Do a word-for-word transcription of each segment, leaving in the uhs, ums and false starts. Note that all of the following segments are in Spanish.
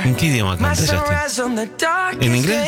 ¿En qué idioma canta Justin? ¿En inglés?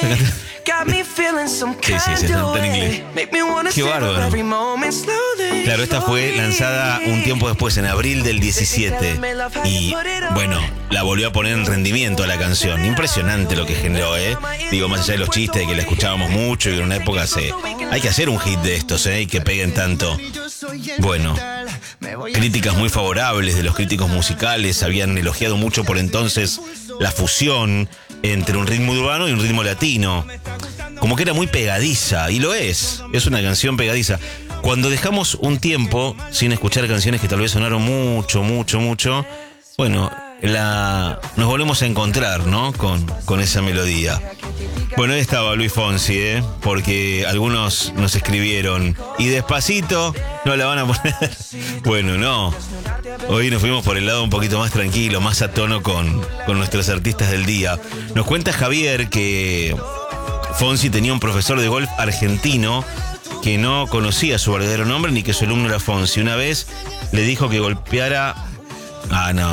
Sí, sí, sí, está en inglés. Qué bárbaro. Claro, esta fue lanzada un tiempo después, en abril del diecisiete. Y, bueno, la volvió a poner en rendimiento a la canción. Impresionante lo que generó, ¿eh? Digo, más allá de los chistes, de que la escuchábamos mucho y en una época se... Hay que hacer un hit de estos, ¿eh? Y que peguen tanto. Bueno, críticas muy favorables de los críticos musicales. Habían elogiado mucho por entonces la fusión entre un ritmo urbano y un ritmo latino. Como que era muy pegadiza, y lo es. Es una canción pegadiza. Cuando dejamos un tiempo sin escuchar canciones que tal vez sonaron mucho, mucho, mucho, bueno, la nos volvemos a encontrar, ¿no? Con, con esa melodía. Bueno, ahí estaba Luis Fonsi, ¿eh? Porque algunos nos escribieron, y Despacito no la van a poner. Bueno, no. Hoy nos fuimos por el lado un poquito más tranquilo, más a tono con, con nuestros artistas del día. Nos cuenta Javier que Fonsi tenía un profesor de golf argentino que no conocía su verdadero nombre ni que su alumno era Fonsi. Una vez le dijo que golpeara... Ah, no.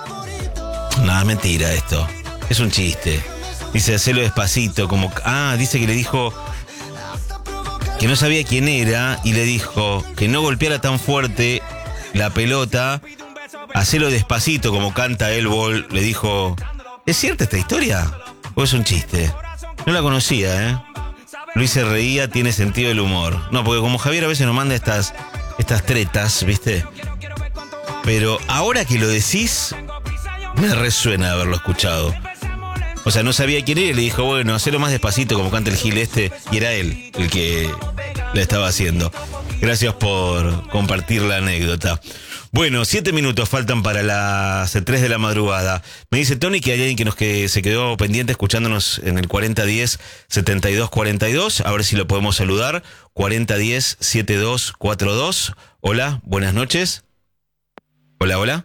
Nada, mentira esto. Es un chiste. Dice, hacelo despacito, como... Ah, dice que le dijo que no sabía quién era y le dijo que no golpeara tan fuerte la pelota, hacelo despacito, como canta el bol. Le dijo... ¿Es cierta esta historia? ¿O es un chiste? No la conocía, ¿eh? Luis se reía, tiene sentido del humor. No, porque como Javier a veces nos manda estas, estas tretas, ¿viste? Pero ahora que lo decís, me resuena haberlo escuchado. O sea, no sabía quién era y le dijo, bueno, hacelo más despacito como canta el Gil este. Y era él el que la estaba haciendo. Gracias por compartir la anécdota. Bueno, siete minutos faltan para las tres de la madrugada. Me dice Tony que hay alguien que nos que se quedó pendiente escuchándonos en el cuarenta diez setenta y dos cuarenta y dos. A ver si lo podemos saludar. cuarenta diez setenta y dos cuarenta y dos. Hola, buenas noches. Hola, hola.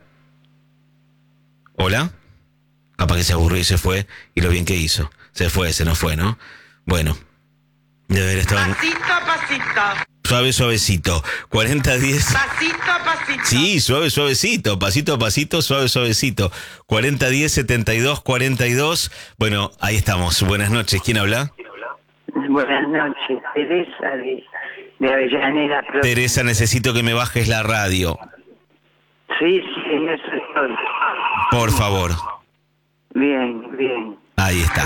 Hola. Capaz que se aburrió y se fue. Y lo bien que hizo. Se fue, se nos fue, ¿no? Bueno. Debe haber estado... Pasito a pasito. Suave, suavecito. cuarenta diez. Pasito a pasito. Sí, suave, suavecito. Pasito a pasito, suave, suavecito. cuarenta diez setenta y dos cuarenta y dos. Bueno, ahí estamos. Buenas noches. ¿Quién habla? Buenas noches. Teresa de, de Avellaneda. Pro... Teresa, necesito que me bajes la radio. Sí, sí, en eso estoy. Por favor. Bien, bien. Ahí está.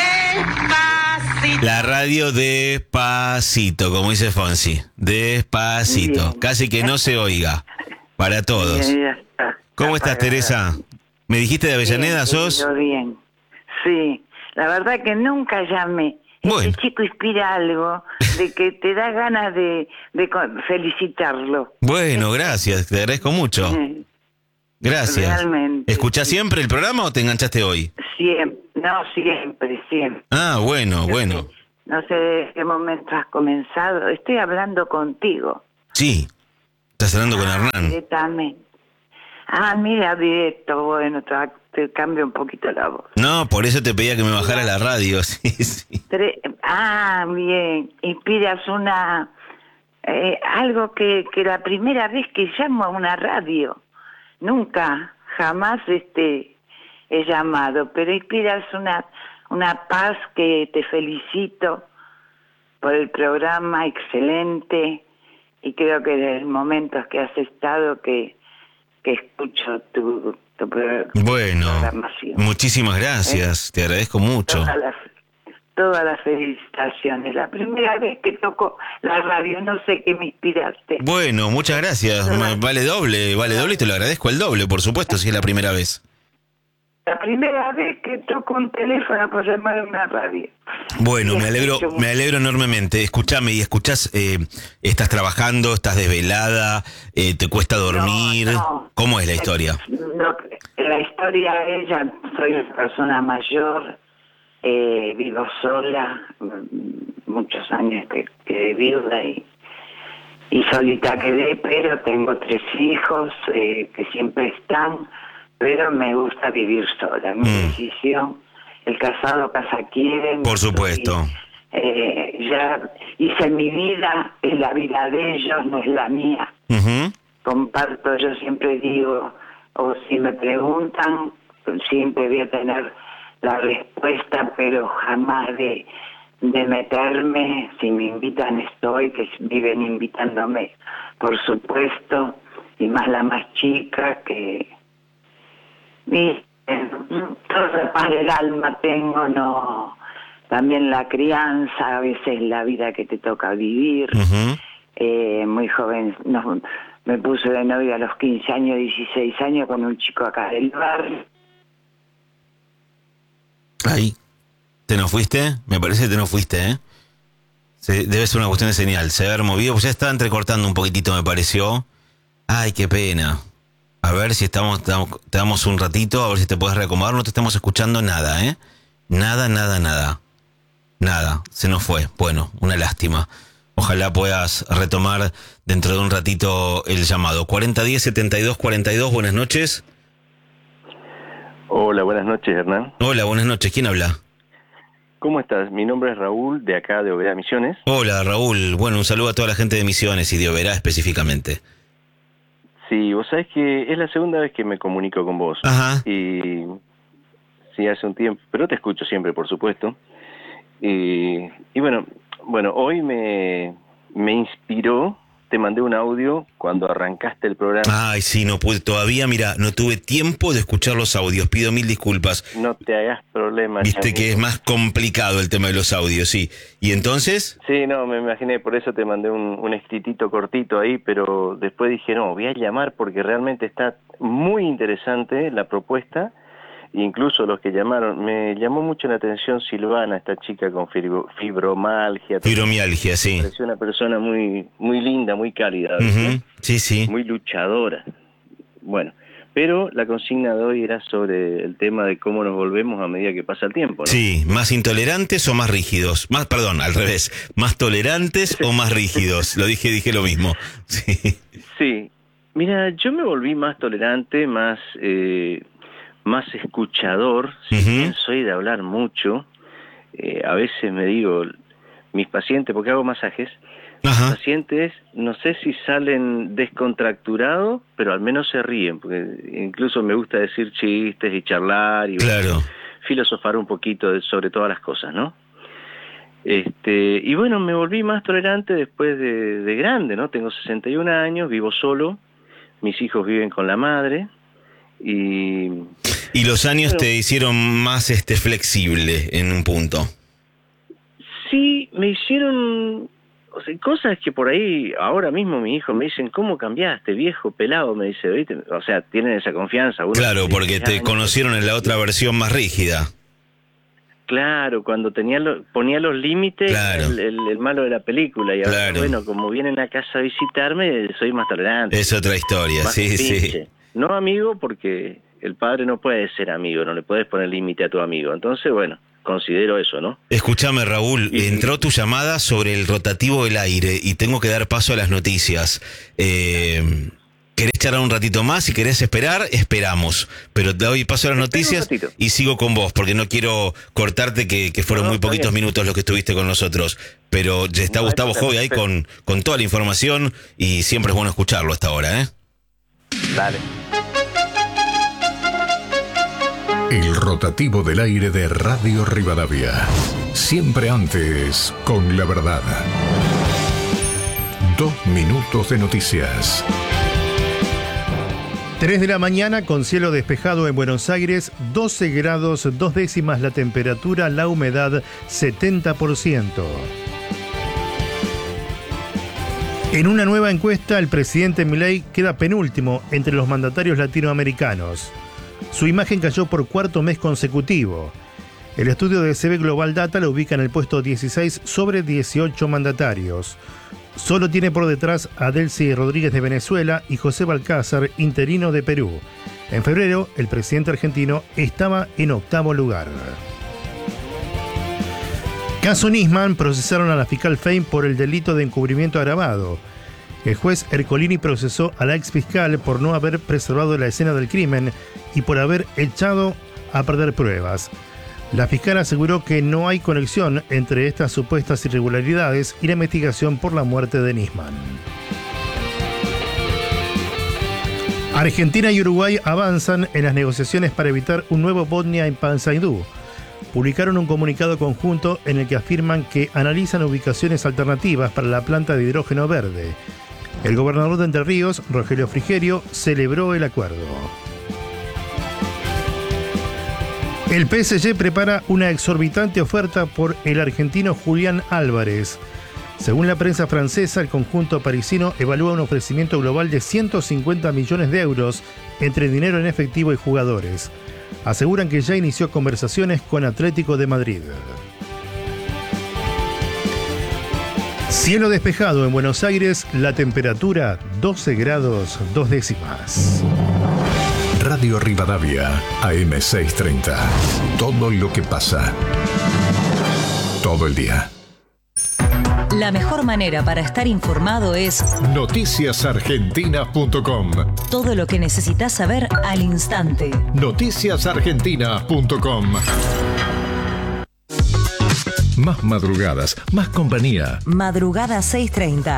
Despacito. La radio despacito, como dice Fonsi. Despacito. Bien. Casi que no se oiga. Para todos. Bien, ya está. ¿Cómo estás, Teresa? ¿Me dijiste de Avellaneda, Bien, sos? querido, bien. Sí, la verdad que nunca llamé. Bueno. Este chico inspira algo de que te da ganas de, de felicitarlo. Bueno, gracias. Te agradezco mucho. Gracias. Realmente. ¿Escuchás siempre el programa o te enganchaste hoy? Siempre, no, siempre, siempre. Ah, bueno, bueno. No sé de qué momento has comenzado. Estoy hablando contigo. Sí, estás hablando con Ah, Hernán. directamente. Ah, mira, directo. Bueno, te, te cambio un poquito la voz. No, por eso te pedía que me bajara la radio. Sí, sí. Tre- ah, bien. Inspiras una... Eh, algo que, que la primera vez que llamo a una radio. Nunca, jamás este he llamado, pero inspiras una, una paz que te felicito por el programa, excelente, y creo que desde el momento que has estado que, que escucho tu, tu pro- Bueno, programación. muchísimas gracias, te agradezco mucho. Todas las, todas las felicitaciones. La primera vez que toco la radio, no sé qué me inspiraste. Bueno, muchas gracias, Me- vale doble, vale doble y te lo agradezco el doble, por supuesto, si es la primera vez. La primera vez que toco un teléfono por llamar a una radio. Bueno, Y me alegro, escucho me alegro enormemente. Escúchame, y escuchás, eh, estás trabajando, estás desvelada, eh, te cuesta dormir. No, no. ¿Cómo es la historia? No, la historia es, ya soy una persona mayor, eh, vivo sola, mm, muchos años que quedé viuda y, y solita quedé, pero tengo tres hijos eh, que siempre están, pero me gusta vivir sola, mi Mm. decisión. El casado casa quiere. Por supuesto. Y, eh, ya hice mi vida, es la vida de ellos, no es la mía. Ujú. Comparto, yo siempre digo, o si me preguntan, siempre voy a tener la respuesta, pero jamás de, de meterme. Si me invitan estoy, que viven invitándome, por supuesto, y más la más chica, que y, eh, toda paz del alma tengo, no, también la crianza, a veces la vida que te toca vivir. Uh-huh. eh, muy joven, no, me puse de novia a los quince años, dieciséis años, con un chico acá del barrio. Ahí. ¿Te nos fuiste? Me parece que te nos fuiste, ¿eh? Se, debe ser una cuestión de señal. Se haber movido, pues ya estaba entrecortando un poquitito, me pareció. Ay, qué pena. A ver si estamos, te damos un ratito, a ver si te puedes reacomodar. No te estamos escuchando nada, ¿eh? Nada, nada, nada. Nada. Se nos fue. Bueno, una lástima. Ojalá puedas retomar dentro de un ratito el llamado. cuarenta diez setenta y dos cuarenta y dos, buenas noches. Hola, buenas noches, Hernán. Hola, buenas noches. ¿Quién habla? ¿Cómo estás? Mi nombre es Raúl, de acá de Oberá, Misiones. Hola, Raúl. Bueno, un saludo a toda la gente de Misiones y de Oberá específicamente. Sí, vos sabés que es la segunda vez que me comunico con vos. Ajá. Y sí, hace un tiempo, pero te escucho siempre, por supuesto. Y, y bueno, bueno, hoy me, me inspiró, te mandé un audio cuando arrancaste el programa. Ay, sí, no pude todavía, mira, no tuve tiempo de escuchar los audios, pido mil disculpas. No te hagas problema. Viste que es más complicado el tema de los audios, sí. ¿Y entonces? Sí, no, me imaginé, por eso te mandé un, un escritito cortito ahí, pero después dije, no, voy a llamar porque realmente está muy interesante la propuesta. Incluso los que llamaron, me llamó mucho la atención Silvana, esta chica con fibro, fibromialgia. Fibromialgia, sí. Me pareció una persona muy muy linda, muy cálida. Uh-huh. Sí, sí. Muy luchadora. Bueno, pero la consigna de hoy era sobre el tema de cómo nos volvemos a medida que pasa el tiempo, ¿no? Sí, ¿más intolerantes o más rígidos? Más, perdón, al revés. ¿Más tolerantes o más rígidos? Lo dije, dije lo mismo. Sí. Sí. Mira, yo me volví más tolerante, más... Eh, más escuchador, si uh-huh. bien soy de hablar mucho, eh, a veces me digo, mis pacientes, porque hago masajes, Ajá. mis pacientes no sé si salen descontracturados, pero al menos se ríen, porque incluso me gusta decir chistes y charlar y claro. bueno, filosofar un poquito de, sobre todas las cosas, ¿no? Este, y bueno, me volví más tolerante después de, de grande, ¿no? Tengo sesenta y un años, vivo solo, mis hijos viven con la madre, y... Y los años Pero, te hicieron más este flexible en un punto. Sí, me hicieron o sea, cosas que por ahí, ahora mismo mi hijo me dicen, ¿cómo cambiaste, viejo, pelado? Me dice, ¿viste? O sea, tienen esa confianza. Uno Claro, porque dice, te ah, conocieron no, en la otra versión más rígida. Claro, cuando tenía lo, ponía los límites, claro. el, el, el malo de la película. Y ahora, claro. bueno, como vienen a casa a visitarme, soy más tolerante. Es otra historia, más sí, pinche. sí. No amigo, porque el padre no puede ser amigo, no le puedes poner límite a tu amigo. Entonces, bueno, considero eso, ¿no? Escúchame, Raúl, y, entró tu llamada sobre el rotativo del aire y tengo que dar paso a las noticias. Eh, ¿Querés charlar un ratito más? Si querés esperar, esperamos. Pero te doy paso a las noticias y sigo con vos, porque no quiero cortarte, que, que fueron no, muy poquitos bien. minutos los que estuviste con nosotros. Pero ya está no, Gustavo Jovi ahí con, con toda la información y siempre es bueno escucharlo hasta ahora, ¿eh? Dale. El rotativo del aire de Radio Rivadavia. Siempre antes, con la verdad. Dos minutos de noticias. tres de la mañana con cielo despejado en Buenos Aires, doce grados, dos décimas la temperatura, la humedad setenta por ciento. En una nueva encuesta, el presidente Milei queda penúltimo entre los mandatarios latinoamericanos. Su imagen cayó por cuarto mes consecutivo. El estudio de C B Global Data lo ubica en el puesto dieciséis sobre dieciocho mandatarios. Solo tiene por detrás a Delcy Rodríguez de Venezuela y José Balcázar, interino de Perú. En febrero, el presidente argentino estaba en octavo lugar. Caso Nisman, procesaron a la fiscal Fein por el delito de encubrimiento agravado. El juez Ercolini procesó a la exfiscal por no haber preservado la escena del crimen y por haber echado a perder pruebas. La fiscal aseguró que no hay conexión entre estas supuestas irregularidades y la investigación por la muerte de Nisman. Argentina y Uruguay avanzan en las negociaciones para evitar un nuevo Botnia en Paysandú. publicaron un comunicado conjunto en el que afirman que analizan ubicaciones alternativas para la planta de hidrógeno verde. El gobernador de Entre Ríos, Rogelio Frigerio, celebró el acuerdo. El P S G prepara una exorbitante oferta por el argentino Julián Álvarez. Según la prensa francesa, el conjunto parisino evalúa un ofrecimiento global de ciento cincuenta millones de euros entre dinero en efectivo y jugadores. Aseguran que ya inició conversaciones con Atlético de Madrid. Cielo despejado en Buenos Aires, la temperatura doce grados dos décimas. Radio Rivadavia, A M seiscientos treinta. Todo lo que pasa. Todo el día. La mejor manera para estar informado es noticias argentinas punto com. Todo lo que necesitas saber al instante. noticias argentinas punto com. Más madrugadas, más compañía. Madrugada seiscientos treinta.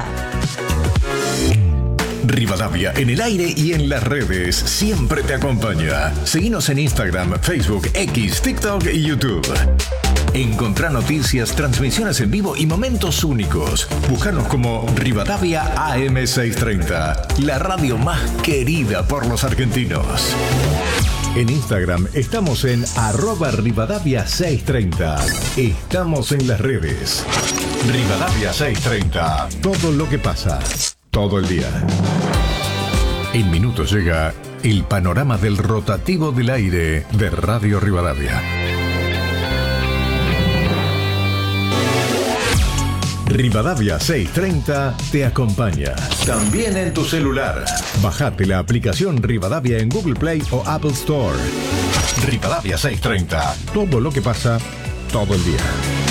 Rivadavia en el aire y en las redes siempre te acompaña. Seguinos en Instagram, Facebook, X, TikTok y YouTube. Encontrá noticias, transmisiones en vivo y momentos únicos. Búscanos como Rivadavia A M seiscientos treinta, la radio más querida por los argentinos. En Instagram estamos en arroba Rivadavia seiscientos treinta. Estamos en las redes. Rivadavia seiscientos treinta. Todo lo que pasa. Todo el día. En minutos llega el panorama del rotativo del aire de Radio Rivadavia. Rivadavia seiscientos treinta te acompaña. También en tu celular. Bajate la aplicación Rivadavia en Google Play o Apple Store. Rivadavia seiscientos treinta. Todo lo que pasa, todo el día.